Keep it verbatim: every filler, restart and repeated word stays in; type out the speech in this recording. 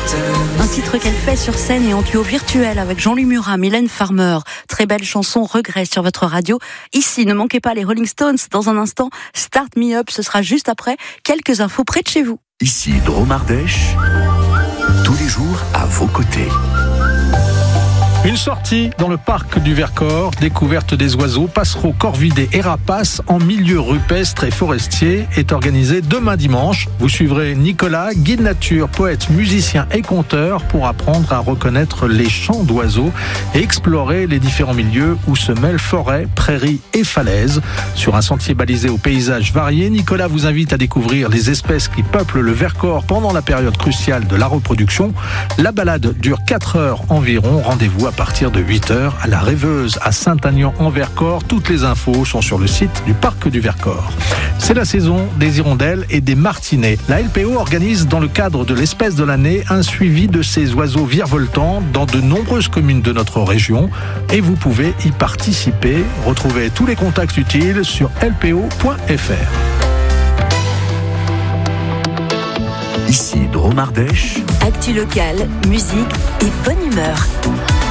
Un titre qu'elle fait sur scène et en duo virtuel avec Jean-Louis Murat, Mylène Farmer. Très belle chanson, Regret sur votre radio. Ici, ne manquez pas les Rolling Stones. Dans un instant, Start Me Up, ce sera juste après quelques infos près de chez vous. Ici Drôme Ardèche, tous les jours à vos côtés. Une sortie dans le parc du Vercors, découverte des oiseaux, passereaux, corvidés et rapaces en milieu rupestre et forestier est organisée demain dimanche. Vous suivrez Nicolas, guide nature, poète, musicien et conteur pour apprendre à reconnaître les chants d'oiseaux et explorer les différents milieux où se mêlent forêt, prairies et falaises. Sur un sentier balisé aux paysages variés, Nicolas vous invite à découvrir les espèces qui peuplent le Vercors pendant la période cruciale de la reproduction. La balade dure quatre heures environ. Rendez-vous à à partir de huit heures à la Rêveuse à Saint-Aignan-en-Vercors. Toutes les infos sont sur le site du parc du Vercors. C'est la saison des hirondelles et des martinets. La L P O organise dans le cadre de l'espèce de l'année un suivi de ces oiseaux virevoltants dans de nombreuses communes de notre région et vous pouvez y participer. Retrouvez tous les contacts utiles sur l p o point f r. Ici Drôme Ardèche. Actu locale, musique et bonne humeur.